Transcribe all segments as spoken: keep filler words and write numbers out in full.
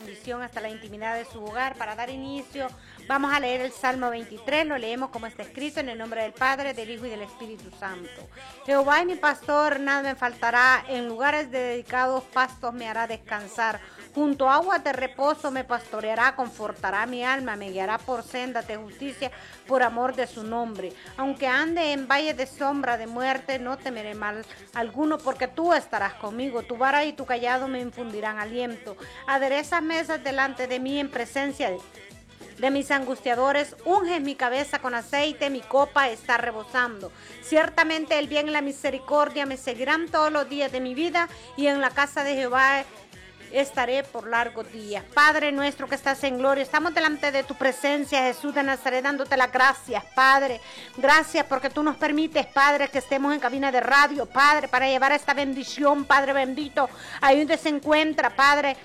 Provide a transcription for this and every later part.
bendición hasta la intimidad de su hogar. Para dar inicio, vamos a leer el Salmo veintitrés, lo leemos como está escrito, en el nombre del Padre, del Hijo y del Espíritu Santo. Jehová es mi pastor, nada me faltará, en lugares de dedicados pastos me hará descansar. Junto a aguas de reposo me pastoreará, confortará mi alma, me guiará por sendas de justicia, por amor de su nombre. Aunque ande en valle de sombra de muerte, no temeré mal alguno, porque tú estarás conmigo. Tu vara y tu callado me infundirán aliento. Aderezas mesas delante de mí en presencia de de mis angustiadores, unges mi cabeza con aceite, mi copa está rebosando. Ciertamente el bien y la misericordia me seguirán todos los días de mi vida, y en la casa de Jehová estaré por largos días. Padre nuestro que estás en gloria, estamos delante de tu presencia, Jesús de Nazaret, dándote las gracias, Padre. Gracias porque tú nos permites, Padre, que estemos en cabina de radio, Padre, para llevar esta bendición, Padre bendito, ahí donde se encuentra, Padre,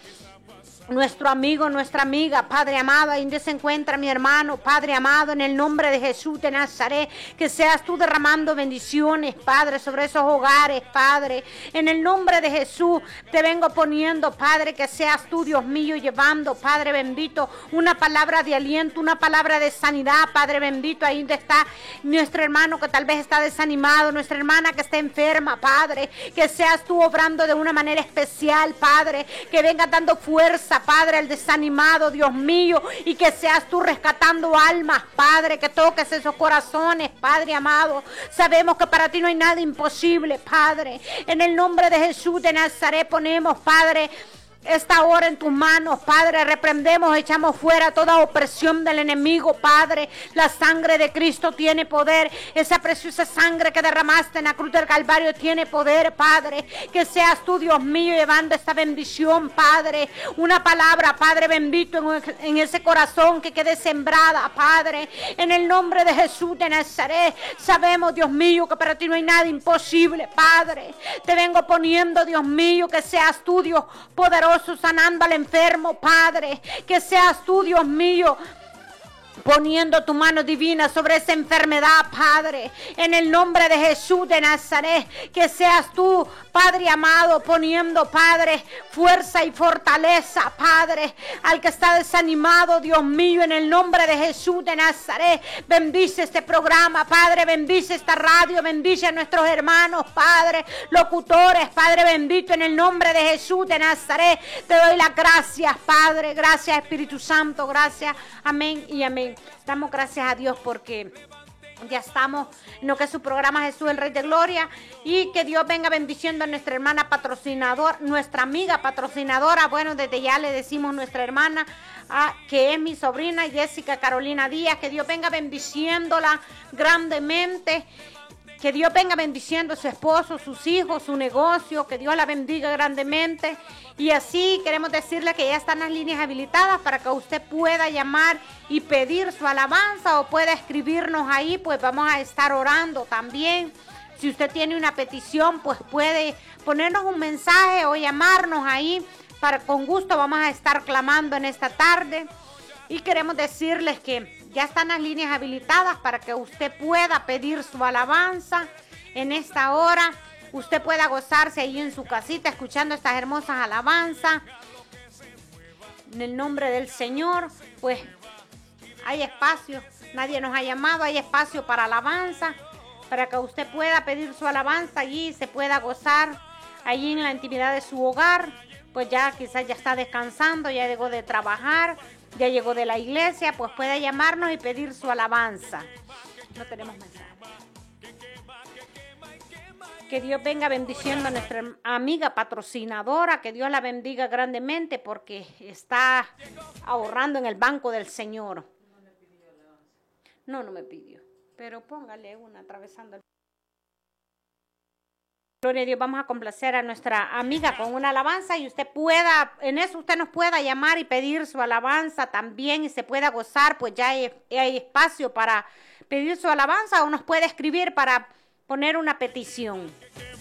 nuestro amigo, nuestra amiga, Padre amado, ahí donde se encuentra mi hermano, Padre amado, en el nombre de Jesús de Nazaret, que seas tú derramando bendiciones, Padre, sobre esos hogares, Padre, en el nombre de Jesús, te vengo poniendo, Padre, que seas tú, Dios mío, llevando, Padre bendito, una palabra de aliento, una palabra de sanidad, Padre bendito, ahí donde está nuestro hermano que tal vez está desanimado, nuestra hermana que está enferma, Padre, que seas tú obrando de una manera especial, Padre, que venga dando fuerza, Padre, el desanimado, Dios mío, y que seas tú rescatando almas, Padre, que toques esos corazones, Padre amado. Sabemos que para ti no hay nada imposible, Padre. En el nombre de Jesús de Nazaret ponemos, Padre, esta hora en tus manos, Padre. Reprendemos, echamos fuera toda opresión del enemigo, Padre. La sangre de Cristo tiene poder. Esa preciosa sangre que derramaste en la cruz del Calvario tiene poder, Padre. Que seas tú, Dios mío, llevando esta bendición, Padre. Una palabra, Padre bendito, en, en ese corazón que quede sembrada, Padre. En el nombre de Jesús de Nazaret, sabemos, Dios mío, que para ti no hay nada imposible, Padre. Te vengo poniendo, Dios mío, que seas tú, Dios poderoso, sanando al enfermo, Padre, que seas tú, Dios mío, poniendo tu mano divina sobre esa enfermedad, Padre, en el nombre de Jesús de Nazaret, que seas tú, Padre amado, poniendo, Padre, fuerza y fortaleza, Padre, al que está desanimado, Dios mío, en el nombre de Jesús de Nazaret. Bendice este programa, Padre, bendice esta radio, bendice a nuestros hermanos, Padre, locutores, Padre bendito, en el nombre de Jesús de Nazaret. Te doy las gracias, Padre, gracias Espíritu Santo, gracias, amén y amén. Damos gracias a Dios porque ya estamos en lo que es su programa Jesús el Rey de Gloria, y que Dios venga bendiciendo a nuestra hermana patrocinadora, nuestra amiga patrocinadora. Bueno, desde ya le decimos nuestra hermana, ah, que es mi sobrina Jessica Carolina Díaz, que Dios venga bendiciéndola grandemente. Que Dios venga bendiciendo a su esposo, sus hijos, su negocio, que Dios la bendiga grandemente. Y así queremos decirle que ya están las líneas habilitadas para que usted pueda llamar y pedir su alabanza, o pueda escribirnos ahí, pues vamos a estar orando también. Si usted tiene una petición, pues puede ponernos un mensaje o llamarnos ahí, para con gusto vamos a estar clamando en esta tarde. Y queremos decirles que ya están las líneas habilitadas para que usted pueda pedir su alabanza en esta hora. Usted pueda gozarse ahí en su casita escuchando estas hermosas alabanzas. En el nombre del Señor, pues hay espacio. Nadie nos ha llamado, hay espacio para alabanza, para que usted pueda pedir su alabanza allí y se pueda gozar allí en la intimidad de su hogar. Pues ya quizás ya está descansando, ya llegó de trabajar, ya llegó de la iglesia, pues puede llamarnos y pedir su alabanza. No tenemos mensaje. Que Dios venga bendiciendo a nuestra amiga patrocinadora, que Dios la bendiga grandemente porque está ahorrando en el banco del Señor. No, no me pidió, pero póngale una atravesando el... Gloria a Dios, vamos a complacer a nuestra amiga con una alabanza, y usted pueda, en eso usted nos pueda llamar y pedir su alabanza también, y se pueda gozar, pues ya hay, hay espacio para pedir su alabanza, o nos puede escribir para poner una petición.